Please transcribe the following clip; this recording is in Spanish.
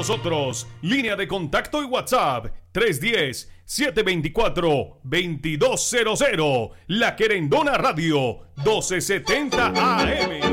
nosotros. Línea de contacto y WhatsApp 310-724-2200. La Querendona Radio 1270 AM.